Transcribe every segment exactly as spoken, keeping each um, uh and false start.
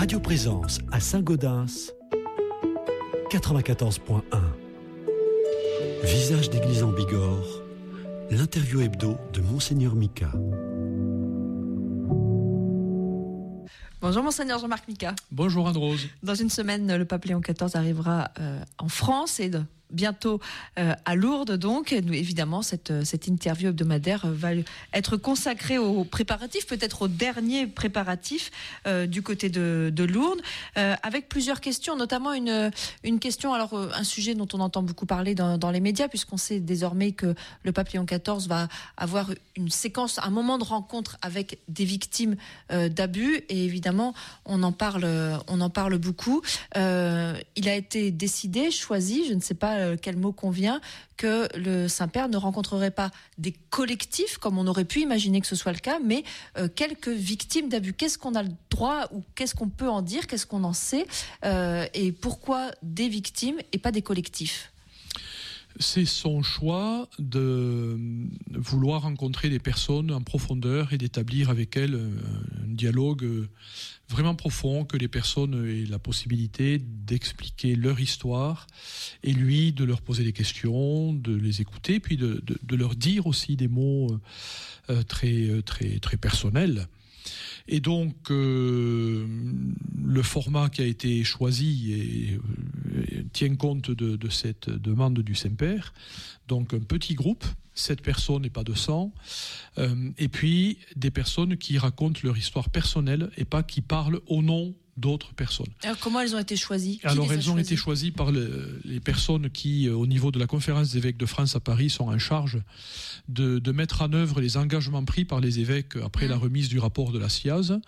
Radio Présence à Saint-Gaudens, quatre-vingt-quatorze point un. Visage d'église en Bigorre, l'interview hebdo de Monseigneur Mika. Bonjour Monseigneur Jean-Marc Mika. Bonjour Anne-Rose. Dans une semaine, le pape Léon quatorze arrivera euh, en France et de, bientôt euh, à Lourdes. Donc, nous, évidemment, cette, cette interview hebdomadaire va être consacrée aux préparatifs, peut-être aux derniers préparatifs euh, du côté de, de Lourdes, euh, avec plusieurs questions, notamment une, une question, alors euh, un sujet dont on entend beaucoup parler dans, dans les médias, puisqu'on sait désormais que le pape Léon quatorze va avoir une séquence, un moment de rencontre avec des victimes euh, d'abus, et évidemment, on en parle, on en parle beaucoup. Euh, il a été décidé, choisi, je ne sais pas quel mot convient, que le Saint-Père ne rencontrerait pas des collectifs, comme on aurait pu imaginer que ce soit le cas, mais euh, quelques victimes d'abus. Qu'est-ce qu'on a le droit, ou qu'est-ce qu'on peut en dire, qu'est-ce qu'on en sait, euh, et pourquoi des victimes et pas des collectifs ? C'est son choix de vouloir rencontrer des personnes en profondeur et d'établir avec elles un dialogue vraiment profond, que les personnes aient la possibilité d'expliquer leur histoire et lui de leur poser des questions, de les écouter, puis de, de, de leur dire aussi des mots très, très, très personnels. Et donc, euh, le format qui a été choisi et, et, tient compte de, de cette demande du Saint-Père. Donc, un petit groupe, sept personnes et pas deux cents. Euh, et puis, des personnes qui racontent leur histoire personnelle et pas qui parlent au nom d'autres personnes. Alors, comment elles ont été choisies ? Qui Alors, les a elles ont choisies ? été choisies par le, les personnes qui, au niveau de la conférence des évêques de France à Paris, sont en charge de, de mettre en œuvre les engagements pris par les évêques après mmh. la remise du rapport de la S I A Z,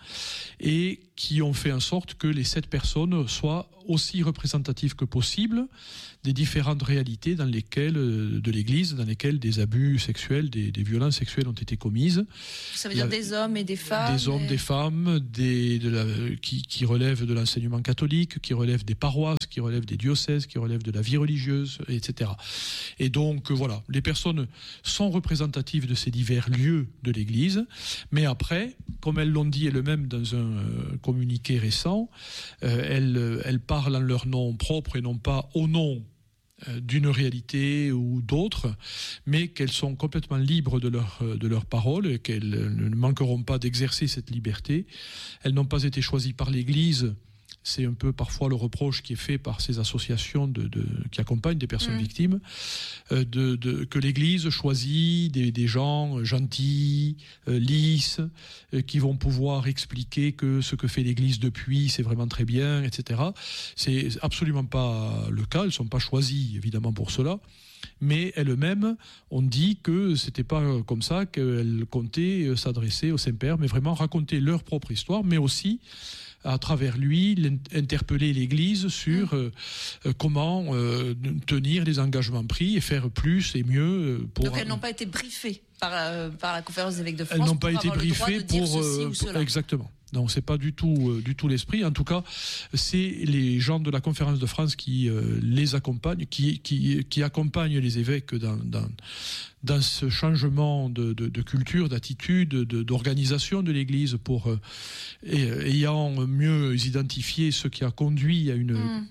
et qui ont fait en sorte que les sept personnes soient aussi représentatives que possible des différentes réalités dans lesquelles, de l'Église, dans lesquelles des abus sexuels, des, des violences sexuelles ont été commises. Ça veut dire la, des hommes et des femmes. Des hommes, et... des femmes, des, de la, qui, qui relèvent de l'enseignement catholique, qui relèvent des paroisses, qui relèvent des diocèses, qui relèvent de la vie religieuse, et cetera. Et donc, voilà, les personnes sont représentatives de ces divers lieux de l'Église, mais après, comme elles l'ont dit elles-mêmes dans un euh, communiqué récent, euh, elles, elles parlent en leur nom propre et non pas au nom d'une réalité ou d'autres, mais qu'elles sont complètement libres de leur, de leur parole et qu'elles ne manqueront pas d'exercer cette liberté. Elles n'ont pas été choisies par l'Église. C'est un peu parfois le reproche qui est fait par ces associations de, de, qui accompagnent des personnes mmh. victimes, euh, de, de, que l'Église choisit des, des gens gentils, euh, lisses, euh, qui vont pouvoir expliquer que ce que fait l'Église depuis, c'est vraiment très bien, et cetera. C'est absolument pas le cas. Elles ne sont pas choisies, évidemment, pour cela. Mais elles-mêmes ont dit que c'était pas comme ça qu'elles comptaient s'adresser au Saint-Père, mais vraiment raconter leur propre histoire, mais aussi à travers lui, interpeller l'Église sur euh, comment euh, tenir les engagements pris et faire plus et mieux. Pour... Donc elles n'ont pas été briefées par, euh, par la conférence des évêques de France. Elles n'ont pour pas été avoir briefées le droit de pour, dire ceci euh, ou cela. Exactement. Non, c'est pas du tout, euh, du tout l'esprit. En tout cas, c'est les gens de la conférence de France qui euh, les accompagnent, qui, qui, qui accompagnent les évêques dans, dans, dans ce changement de, de, de culture, d'attitude, de, d'organisation de l'Église pour euh, et, ayant mieux identifié ce qui a conduit à une mmh.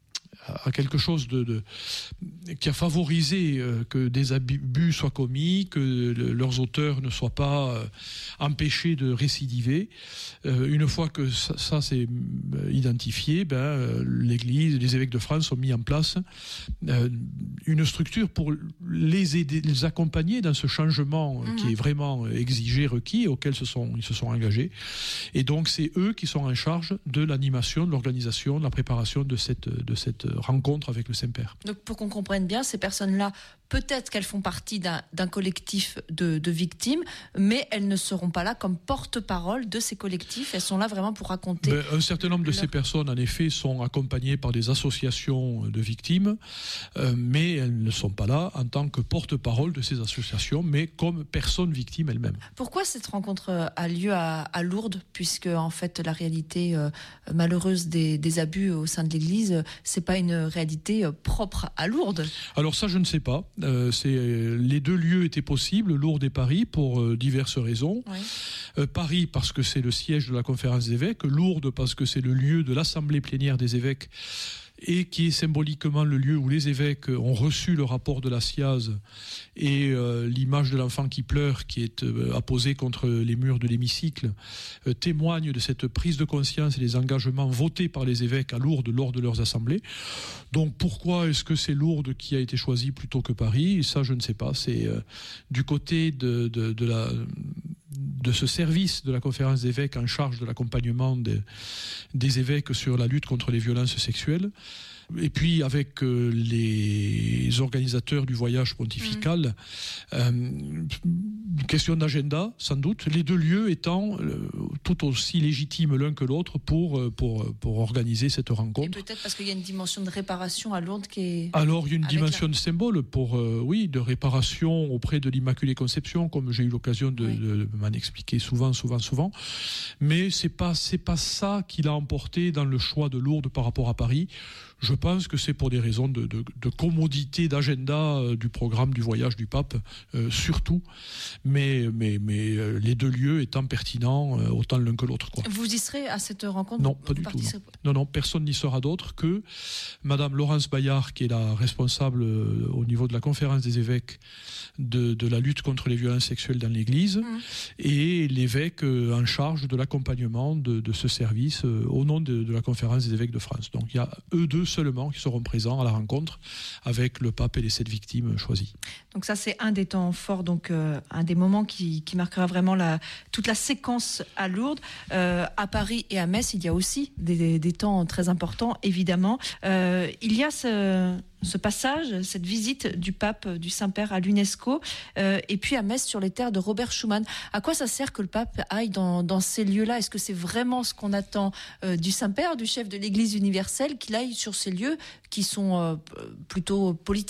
à quelque chose de, de qui a favorisé euh, que des abus soient commis, que le, leurs auteurs ne soient pas euh, empêchés de récidiver. Euh, une fois que ça, ça c'est identifié, ben, euh, l'Église, les évêques de France ont mis en place euh, une structure pour les aider, les accompagner dans ce changement mmh. qui est vraiment exigé, requis, et auquel se sont, ils se sont engagés. Et donc c'est eux qui sont en charge de l'animation, de l'organisation, de la préparation de cette, de cette rencontre avec le Saint-Père. Donc pour qu'on comprenne bien, ces personnes-là, peut-être qu'elles font partie d'un, d'un collectif de, de victimes, mais elles ne seront pas là comme porte-parole de ces collectifs. Elles sont là vraiment pour raconter. Ben, un certain nombre de leur... ces personnes, en effet, sont accompagnées par des associations de victimes, euh, mais elles ne sont pas là en tant que porte-parole de ces associations, mais comme personnes victimes elles-mêmes. Pourquoi cette rencontre a lieu à, à Lourdes, puisque en fait la réalité euh, malheureuse des, des abus au sein de l'Église, c'est pas une une réalité propre à Lourdes. Alors ça, je ne sais pas. Euh, c'est, les deux lieux étaient possibles, Lourdes et Paris, pour euh, diverses raisons. Oui. Euh, Paris, parce que c'est le siège de la conférence des évêques. Lourdes, parce que c'est le lieu de l'assemblée plénière des évêques, et qui est symboliquement le lieu où les évêques ont reçu le rapport de la S I A Z et euh, l'image de l'enfant qui pleure, qui est euh, apposée contre les murs de l'hémicycle, euh, témoigne de cette prise de conscience et des engagements votés par les évêques à Lourdes lors de leurs assemblées. Donc pourquoi est-ce que c'est Lourdes qui a été choisi plutôt que Paris ? Ça, je ne sais pas. C'est euh, du côté de, de, de la... de ce service de la conférence des évêques en charge de l'accompagnement des, des évêques sur la lutte contre les violences sexuelles. Et puis avec euh, les organisateurs du voyage pontifical, mmh. euh, une question d'agenda sans doute, les deux lieux étant euh, tout aussi légitimes l'un que l'autre pour, pour, pour organiser cette rencontre. Et peut-être parce qu'il y a une dimension de réparation à Lourdes qui est... Alors il y a une dimension la... de symbole pour, euh, oui, de réparation auprès de l'Immaculée Conception, comme j'ai eu l'occasion de, oui. de m'en expliquer souvent, souvent, souvent. Mais c'est pas, c'est pas ça qui l'a emporté dans le choix de Lourdes par rapport à Paris. Je pense que c'est pour des raisons de, de, de commodité d'agenda euh, du programme du voyage du pape, euh, surtout. Mais, mais, mais euh, les deux lieux étant pertinents, euh, autant l'un que l'autre, quoi. Vous y serez à cette rencontre ? Non, pas du tout. Non. non, non, personne n'y sera d'autre que Madame Laurence Bayard, qui est la responsable euh, au niveau de la conférence des évêques de, de la lutte contre les violences sexuelles dans l'Église, mmh. et l'évêque euh, en charge de l'accompagnement de, de ce service euh, au nom de, de la conférence des évêques de France. Donc il y a eux deux seulement qui seront présents à la rencontre avec le pape et les sept victimes choisies. Donc ça, c'est un des temps forts, donc euh, un des moments qui, qui marquera vraiment la, toute la séquence à Lourdes. Euh, à Paris et à Metz, il y a aussi des, des temps très importants, évidemment. Euh, il y a ce... ce passage, cette visite du pape, du Saint-Père à l'UNESCO, euh, et puis à Metz sur les terres de Robert Schuman. À quoi ça sert que le pape aille dans, dans ces lieux-là ? Est-ce que c'est vraiment ce qu'on attend euh, du Saint-Père, du chef de l'Église universelle, qu'il aille sur ces lieux qui sont euh, plutôt politiques ?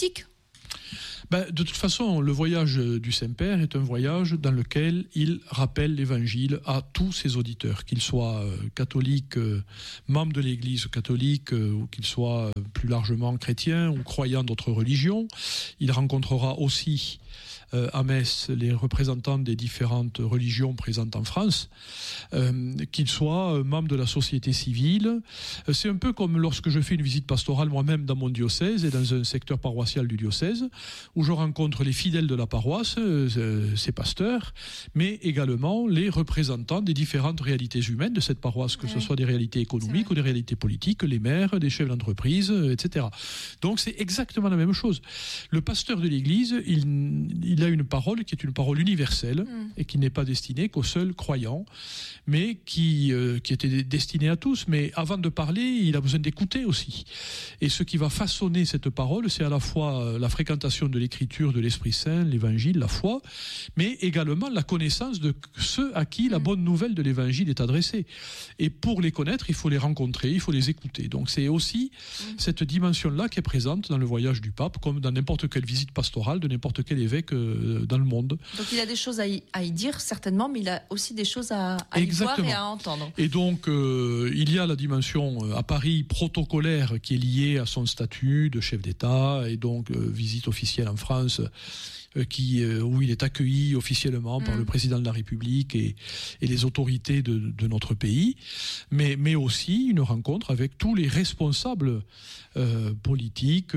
Ben, de toute façon, le voyage du Saint-Père est un voyage dans lequel il rappelle l'Évangile à tous ses auditeurs, qu'ils soient euh, catholiques, euh, membres de l'Église catholique, euh, ou qu'ils soient euh, plus largement chrétiens ou croyants d'autres religions. Il rencontrera aussi euh, à Metz les représentants des différentes religions présentes en France, euh, qu'ils soient euh, membres de la société civile. Euh, c'est un peu comme lorsque je fais une visite pastorale moi-même dans mon diocèse et dans un secteur paroissial du diocèse, où je rencontre les fidèles de la paroisse, euh, ces pasteurs, mais également les représentants des différentes réalités humaines de cette paroisse, que oui. ce soit des réalités économiques ou des réalités politiques, les maires, des chefs d'entreprise, et cetera. Donc c'est exactement la même chose. Le pasteur de l'Église, il, il a une parole qui est une parole universelle mm. et qui n'est pas destinée qu'aux seuls croyants, mais qui, euh, qui était destinée à tous. Mais avant de parler, il a besoin d'écouter aussi. Et ce qui va façonner cette parole, c'est à la fois la fréquentation de l'Écriture, de l'Esprit Saint, l'Évangile, la foi, mais également la connaissance de ceux à qui la bonne nouvelle de l'Évangile est adressée. Et pour les connaître, il faut les rencontrer, il faut les écouter. Donc c'est aussi mmh. cette dimension-là qui est présente dans le voyage du pape, comme dans n'importe quelle visite pastorale de n'importe quel évêque euh, dans le monde. Donc il a des choses à y, à y dire, certainement, mais il a aussi des choses à, à y voir et à entendre. Et donc, euh, il y a la dimension euh, à Paris protocolaire qui est liée à son statut de chef d'État, et donc euh, visite officielle en France, euh, qui, euh, où il est accueilli officiellement mmh. par le président de la République et, et les autorités de, de notre pays, mais, mais aussi une rencontre avec tous les responsables euh, politiques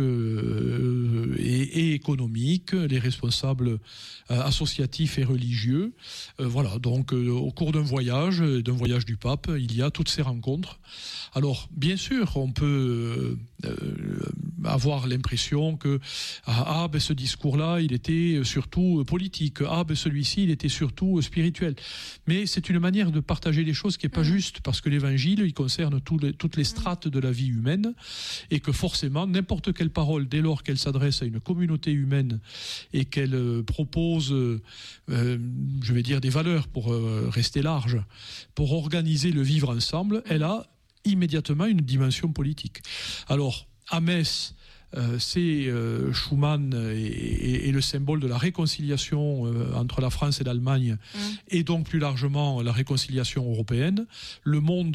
euh, et, et économiques, les responsables euh, associatifs et religieux. Euh, voilà, donc euh, au cours d'un voyage, d'un voyage du pape, il y a toutes ces rencontres. Alors, bien sûr, on peut euh, avoir l'impression que ah, ah ben ce discours-là, il était surtout politique. Ah ben celui-ci, il était surtout spirituel. Mais c'est une manière de partager les choses qui n'est pas mmh. juste, parce que l'Évangile, il concerne tous les, toutes les strates de la vie humaine, et que forcément, n'importe quelle parole, dès lors qu'elle s'adresse à une communauté humaine et qu'elle euh, propose, euh, euh, je vais dire, des valeurs pour euh, rester large, pour organiser le vivre ensemble, elle a immédiatement une dimension politique. Alors, à Metz, euh, c'est euh, Schuman et, et, et le symbole de la réconciliation euh, entre la France et l'Allemagne, mmh. et donc plus largement la réconciliation européenne. Le monde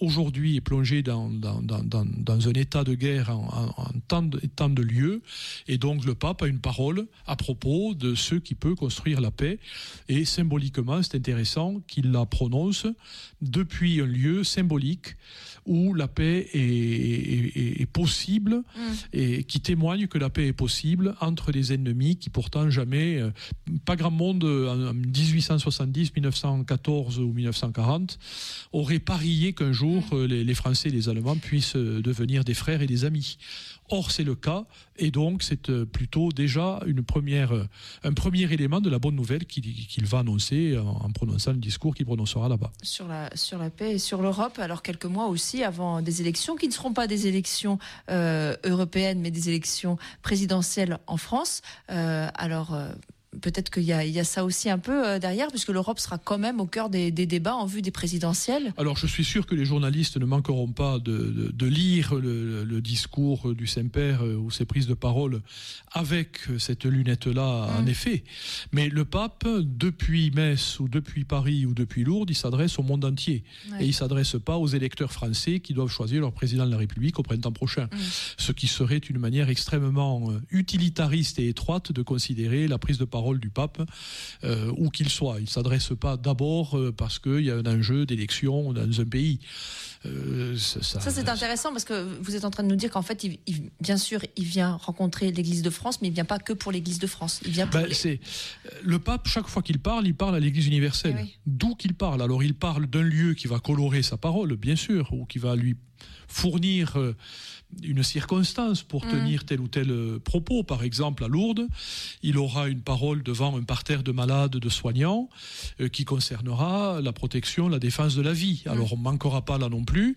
aujourd'hui est plongé dans, dans, dans, dans, dans un état de guerre en, en, en tant, de, tant de lieux, et donc le pape a une parole à propos de ce qui peut construire la paix, et symboliquement c'est intéressant qu'il la prononce depuis un lieu symbolique où la paix est, est, est possible, mmh. et qui témoigne que la paix est possible entre des ennemis qui pourtant jamais, euh, pas grand monde en dix-huit cent soixante-dix, mille neuf cent quatorze ou mille neuf cent quarante aurait parié qu'un jour euh, les, les Français et les Allemands puissent euh, devenir des frères et des amis. Or, c'est le cas, et donc c'est plutôt déjà une première, un premier élément de la bonne nouvelle qu'il, qu'il va annoncer en, en prononçant le discours qu'il prononcera là-bas. Sur la, sur la paix et sur l'Europe, alors quelques mois aussi avant des élections qui ne seront pas des élections euh, européennes, mais des élections présidentielles en France. Euh, alors... Euh Peut-être qu'il y a, il y a ça aussi un peu derrière, puisque l'Europe sera quand même au cœur des, des débats en vue des présidentielles. Alors je suis sûr que les journalistes ne manqueront pas de, de, de lire le, le discours du Saint-Père ou ses prises de parole avec cette lunette-là, mmh. en effet. Mais le pape, depuis Metz ou depuis Paris ou depuis Lourdes, il s'adresse au monde entier. Ouais. Et il ne s'adresse pas aux électeurs français qui doivent choisir leur président de la République au printemps prochain. Mmh. Ce qui serait une manière extrêmement utilitariste et étroite de considérer la prise de parole du pape, euh, où qu'il soit. Il ne s'adresse pas d'abord euh, parce qu'il y a un enjeu d'élection dans un pays. Euh, ça, ça, ça, c'est intéressant parce que vous êtes en train de nous dire qu'en fait, il, il, bien sûr, il vient rencontrer l'Église de France, mais il ne vient pas que pour l'Église de France. Il vient pour ben, les... c'est, le pape, chaque fois qu'il parle, il parle à l'Église universelle. Oui. D'où qu'il parle. Alors, il parle d'un lieu qui va colorer sa parole, bien sûr, ou qui va lui fournir euh, une circonstance pour mmh. tenir tel ou tel euh, propos. Par exemple, à Lourdes, il aura une parole devant un parterre de malades, de soignants, euh, qui concernera la protection, la défense de la vie. Mmh. Alors, on ne manquera pas là non plus,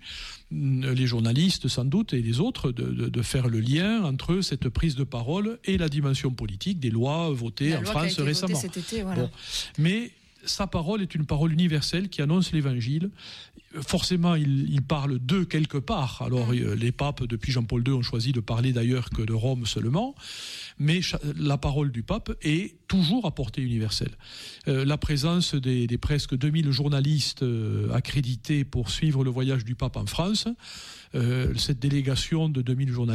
les journalistes sans doute et les autres, de, de, de faire le lien entre cette prise de parole et la dimension politique des lois votées la en loi France récemment. Cet été, voilà. Bon. Mais sa parole est une parole universelle qui annonce l'évangile. Forcément, il, il parle d'eux quelque part. Alors, mmh. les papes, depuis Jean-Paul deux, ont choisi de parler d'ailleurs que de Rome seulement. Mais la parole du pape est toujours à portée universelle. Euh, la présence des, des presque deux mille journalistes euh, accrédités pour suivre le voyage du pape en France, euh, cette délégation de deux mille journalistes,